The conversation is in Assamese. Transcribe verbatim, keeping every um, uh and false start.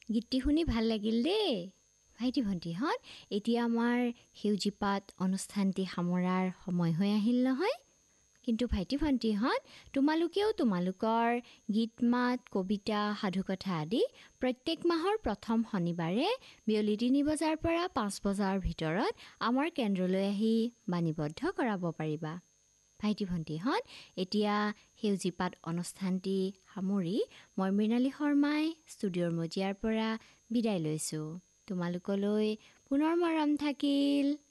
গীতটি শুনি ভাল লাগিল দেই ভাইটি ভণ্টিহঁত এতিয়া আমাৰ সেউজীপাত অনুষ্ঠানটি সামৰাৰ সময় হৈ আহিল নহয় কিন্তু ভাইটি ভণ্টিহঁত তোমালোকেও তোমালোকৰ গীত মাত কবিতা সাধুকথা আদি প্ৰত্যেক মাহৰ প্ৰথম শনিবাৰে বিয়লি তিনি বজাৰ পৰা পাঁচ বজাৰ ভিতৰত আমাৰ কেন্দ্ৰলৈ আহি বাণীবদ্ধ কৰাব পাৰিবা ভাইটি ভণ্টিহঁত এতিয়া সেউজীপাত অনুষ্ঠানটি সামৰি মই মৃণালী শৰ্মাই ষ্টুডিঅ'ৰ মজিয়াৰ পৰা বিদায় লৈছো তোমালোকলৈ পুনৰ মৰম থাকিল